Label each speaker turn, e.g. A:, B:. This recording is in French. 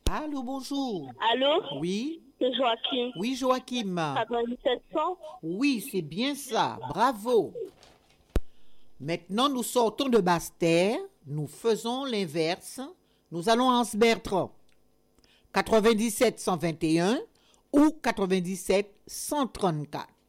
A: Allô, bonjour.
B: Allô?
A: Oui,
B: C'est Joachim.
A: oui, Joachim.
B: 9700.
A: Oui, c'est bien ça. Bravo. Maintenant, nous sortons de Basse-Terre. Nous faisons l'inverse. Nous allons à Anse-Bertrand. 97 121 ou 97 134.